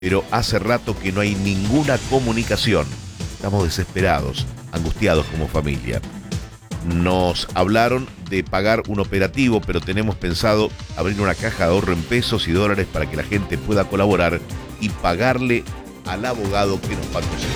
pero hace rato que no hay ninguna comunicación. Estamos desesperados, angustiados como familia. Nos hablaron de pagar un operativo, pero tenemos pensado abrir una caja de ahorro en pesos y dólares para que la gente pueda colaborar y pagarle al abogado que nos patrocinó.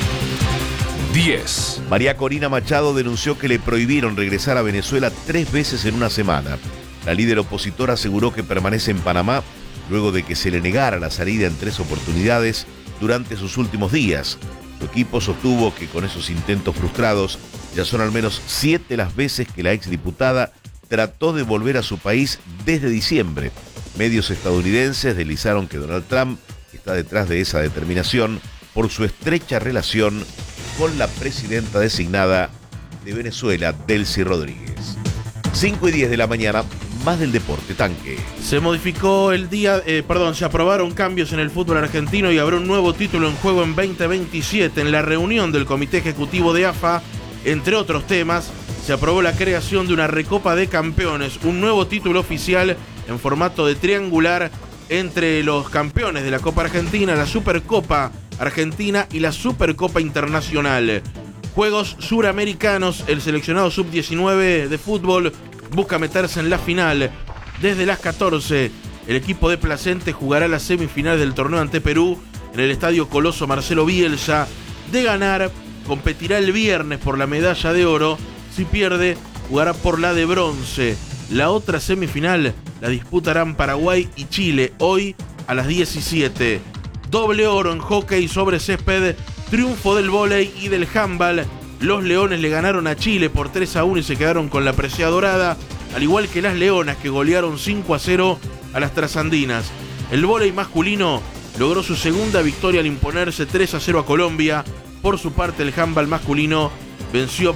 10. María Corina Machado denunció que le prohibieron regresar a Venezuela 3 veces en una semana. La líder opositora aseguró que permanece en Panamá luego de que se le negara la salida en 3 oportunidades durante sus últimos días. Su equipo sostuvo que con esos intentos frustrados ya son al menos 7 las veces que la exdiputada trató de volver a su país desde diciembre. Medios estadounidenses deslizaron que Donald Trump está detrás de esa determinación por su estrecha relación con la presidenta designada de Venezuela, Delcy Rodríguez. 5:10 de la mañana, más del deporte, Tanque. Se modificó el día, se aprobaron cambios en el fútbol argentino y habrá un nuevo título en juego en 2027. En la reunión del Comité Ejecutivo de AFA, entre otros temas, se aprobó la creación de una Recopa de Campeones, un nuevo título oficial en formato de triangular entre los campeones de la Copa Argentina, la Supercopa Argentina y la Supercopa Internacional. Juegos suramericanos, el seleccionado sub-19 de fútbol busca meterse en la final. Desde las 14, el equipo de Placente jugará las semifinales del torneo ante Perú en el Estadio Coloso Marcelo Bielsa. De ganar, competirá el viernes por la medalla de oro. Si pierde, jugará por la de bronce. La otra semifinal la disputarán Paraguay y Chile, hoy a las 17. Doble oro en hockey sobre césped, triunfo del vóley y del handball. Los Leones le ganaron a Chile por 3-1 y se quedaron con la presea dorada, al igual que las Leonas, que golearon 5-0 a las trasandinas. El vóley masculino logró su segunda victoria al imponerse 3-0 a Colombia. Por su parte, el handball masculino venció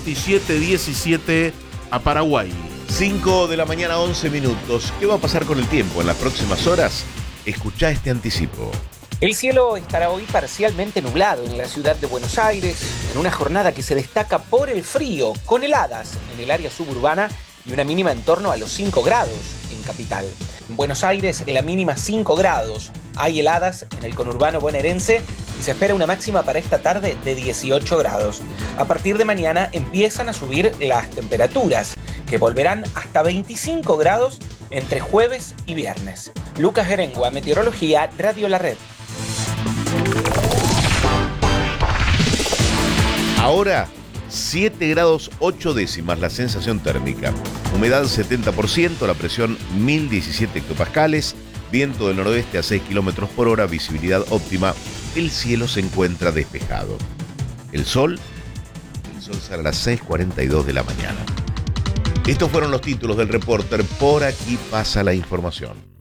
27-17 a Paraguay. 5 de la mañana, 11 minutos. ¿Qué va a pasar con el tiempo en las próximas horas? Escuchá este anticipo. El cielo estará hoy parcialmente nublado en la ciudad de Buenos Aires, en una jornada que se destaca por el frío, con heladas en el área suburbana y una mínima en torno a los 5 grados en capital. En Buenos Aires, la mínima 5 grados. Hay heladas en el conurbano bonaerense y se espera una máxima para esta tarde de 18 grados. A partir de mañana empiezan a subir las temperaturas, que volverán hasta 25 grados entre jueves y viernes. Lucas Gerengua, Meteorología, Radio La Red. Ahora, 7 grados 8 décimas la sensación térmica. Humedad 70%, la presión 1017 hectopascales, viento del noroeste a 6 kilómetros por hora, visibilidad óptima. El cielo se encuentra despejado. El sol sale a las 6:42 de la mañana. Estos fueron los títulos del Reporter. Por aquí pasa la información.